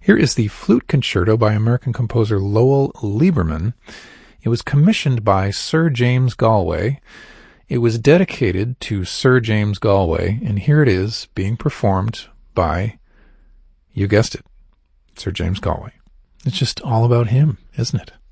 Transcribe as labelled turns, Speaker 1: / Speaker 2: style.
Speaker 1: Here is the Flute Concerto by American composer Lowell Lieberman. It was commissioned by Sir James Galway. It was dedicated to Sir James Galway, and here it is being performed by, you guessed it, Sir James Galway. It's just all about him, isn't it?